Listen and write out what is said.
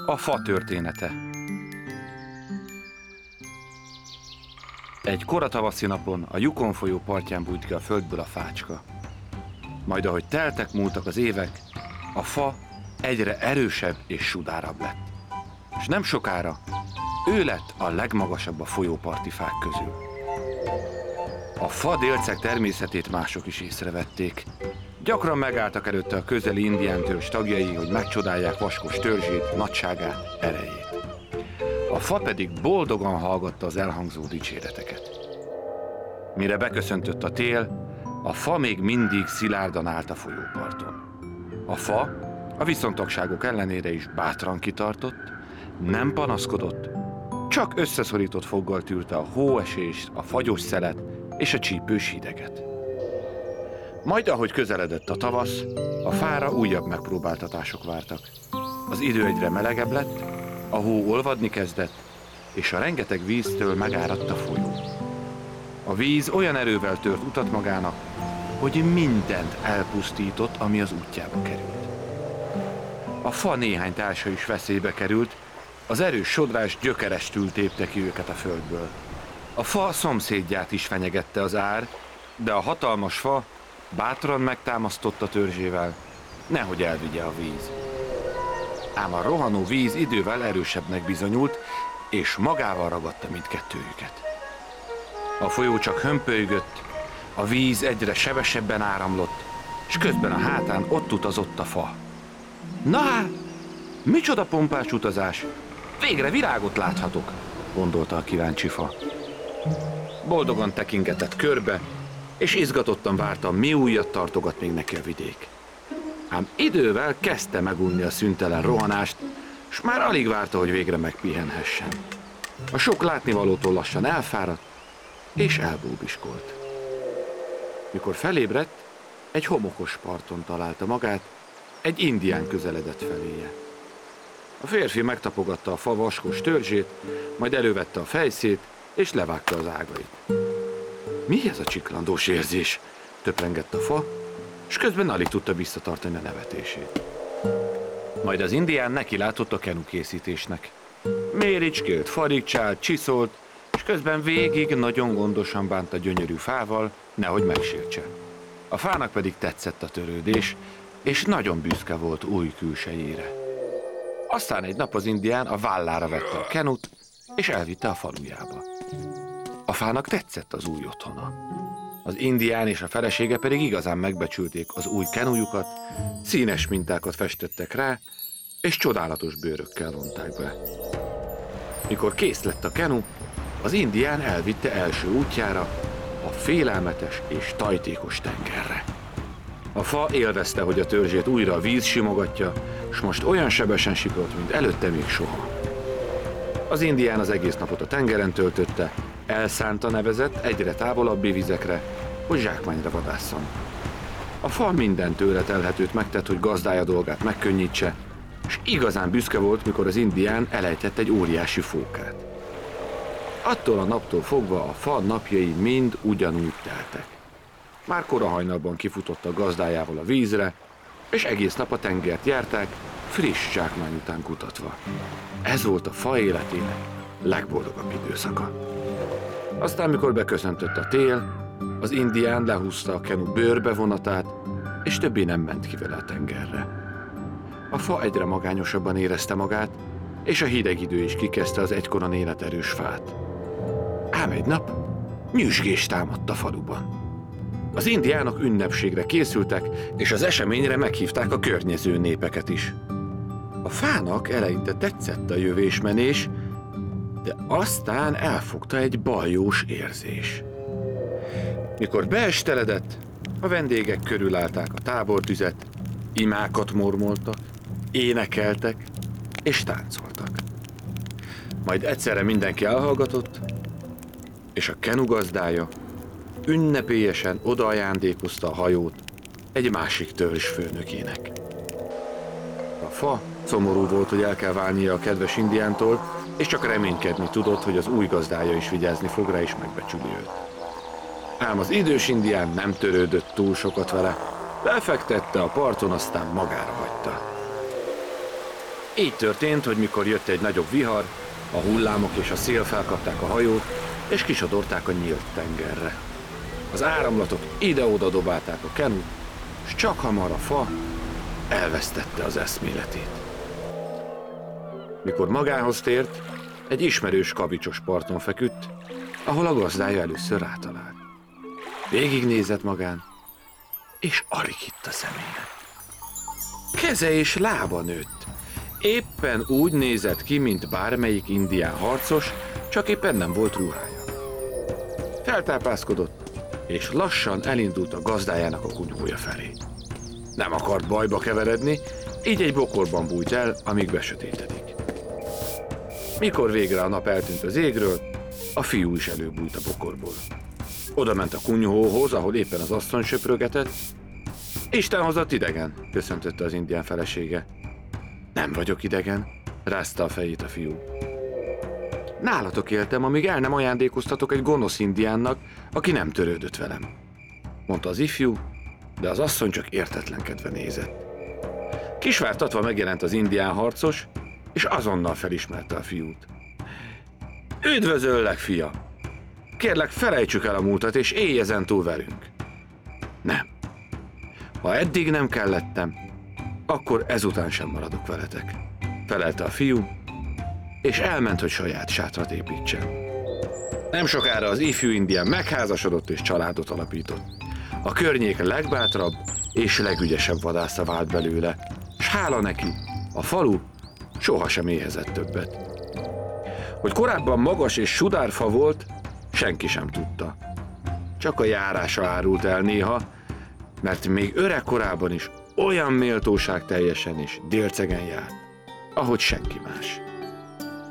A fa története. Egy koratavaszi napon a Yukon folyó partján bújt ki a földből a fácska. Majd ahogy teltek, múltak az évek, a fa egyre erősebb és sudárabb lett. És nem sokára ő lett a legmagasabb a folyóparti fák közül. A fa délceg természetét mások is észrevették. Gyakran megálltak előtte a közeli indián törzs tagjai, hogy megcsodálják vaskos törzsét, nagyságát, erejét. A fa pedig boldogan hallgatta az elhangzó dicséreteket. Mire beköszöntött a tél, a fa még mindig szilárdan állt a folyóparton. A fa a viszontagságok ellenére is bátran kitartott, nem panaszkodott, csak összeszorított foggal tűrte a hóesést, a fagyos szelet és a csípős hideget. Majd, ahogy közeledett a tavasz, a fára újabb megpróbáltatások vártak. Az idő egyre melegebb lett, a hó olvadni kezdett, és a rengeteg víztől megáradt a folyó. A víz olyan erővel tört utat magának, hogy mindent elpusztított, ami az útjába került. A fa néhány társa is veszélybe került, az erős sodrás gyökerestül tépte ki őket a földből. A fa szomszédját is fenyegette az ár, de a hatalmas fa bátran megtámasztotta törzsével, nehogy elvigye a víz. Ám a rohanó víz idővel erősebbnek bizonyult, és magával ragadta mindkettőjüket. A folyó csak hömpölygött, a víz egyre sebesebben áramlott, és közben a hátán ott utazott a fa. Na hát, micsoda pompás utazás! Végre virágot láthatok, gondolta a kíváncsi fa. Boldogan tekingetett körbe, és izgatottan várta, mi újat tartogat még neki a vidék. Ám idővel kezdte megunni a szüntelen rohanást, s már alig várta, hogy végre megpihenhessen. A sok látnivalótól lassan elfáradt, és elbóbiskolt. Mikor felébredt, egy homokos parton találta magát, egy indián közeledett feléje. A férfi megtapogatta a fa vaskos törzsét, majd elővette a fejszét, és levágta az ágait. Mi ez a csiklandós érzés? Töprengett a fa, és közben alig tudta visszatartani a nevetését. Majd az indián neki látott a kenukészítésnek. Méricskélt, farigcsált, csiszolt, és közben végig nagyon gondosan bánta gyönyörű fával, nehogy megsértse. A fának pedig tetszett a törődés, és nagyon büszke volt új külsejére. Aztán egy nap az indián a vállára vette a kenut, és elvitte a falujába. A fának tetszett az új otthona. Az indián és a felesége pedig igazán megbecsülték az új kenújukat, színes mintákat festettek rá, és csodálatos bőrökkel vonták be. Mikor kész lett a kenu, az indián elvitte első útjára, a félelmetes és tajtékos tengerre. A fa élvezte, hogy a törzsét újra a víz simogatja, s most olyan sebesen siklott, mint előtte még soha. Az indián az egész napot a tengeren töltötte, elszánta nevezett egyre távolabbi vizekre, hogy zsákmányra vadásszon. A fa minden tőle telhetőt megtett, hogy gazdája dolgát megkönnyítse, és igazán büszke volt, mikor az indián elejtett egy óriási fókát. Attól a naptól fogva a fa napjai mind ugyanúgy teltek. Már kora hajnalban kifutott a gazdájával a vízre, és egész nap a tengert járták, friss zsákmány után kutatva. Ez volt a fa életének legboldogabb időszaka. Aztán, mikor beköszöntött a tél, az indián lehúzta a kenu bőrbevonatát, és többé nem ment ki vele a tengerre. A fa egyre magányosabban érezte magát, és a hideg idő is kikezdte az egykoron életerős fát. Ám egy nap nyüzsgés támadt a faluban. Az indiánok ünnepségre készültek, és az eseményre meghívták a környező népeket is. A fának eleinte tetszett a jövésmenés, de aztán elfogta egy baljós érzés. Mikor beesteledett, a vendégek körülállták a tábortüzet, imákat mormoltak, énekeltek és táncoltak. Majd egyszerre mindenki elhallgatott, és a kenu gazdája ünnepélyesen odaajándékozta a hajót egy másik törzs főnökének. A fa szomorú volt, hogy el kell válnia a kedves indiántól, és csak reménykedni tudott, hogy az új gazdája is vigyázni fog rá és megbecsüli őt. Ám az idős indián nem törődött túl sokat vele, lefektette a parton, aztán magára hagyta. Így történt, hogy mikor jött egy nagyobb vihar, a hullámok és a szél felkapták a hajót, és kisodorták a nyílt tengerre. Az áramlatok ide-oda dobálták a kenut, s csak hamar a fa elvesztette az eszméletét. Mikor magához tért, egy ismerős kavicsos parton feküdt, ahol a gazdája először rátalált. Végignézett magán, és alig hitt a szemének. Keze és lába nőtt. Éppen úgy nézett ki, mint bármelyik indián harcos, csak éppen nem volt ruhája. Feltápászkodott, és lassan elindult a gazdájának a kunyhója felé. Nem akart bajba keveredni, így egy bokorban bújt el, amíg besötétedik. Mikor végre a nap eltűnt az égről, a fiú is előbújt a bokorból. Oda ment a kunyhóhoz, ahol éppen az asszony söprögetett. Isten hozott idegen, köszöntötte az indián felesége. Nem vagyok idegen, rázta a fejét a fiú. Nálatok éltem, amíg el nem ajándékoztatok egy gonosz indiánnak, aki nem törődött velem, mondta az ifjú, de az asszony csak értetlenkedve nézett. Kisvártatva megjelent az indián harcos, és azonnal felismerte a fiút. Üdvözöllek, fia! Kérlek, felejtsük el a múltat, és élj ezentúl velünk. Nem. Ha eddig nem kellettem, akkor ezután sem maradok veletek, felelte a fiú, és elment, hogy saját sátrat építsen. Nem sokára az ifjú indián megházasodott és családot alapított. A környék legbátrabb és legügyesebb vadásza vált belőle, s hála neki, a falu sohasem éhezett többet. Hogy korábban magas és sudárfa volt, senki sem tudta. Csak a járása árult el néha, mert még öreg korában is olyan méltóság teljesen és délcegen járt, ahogy senki más.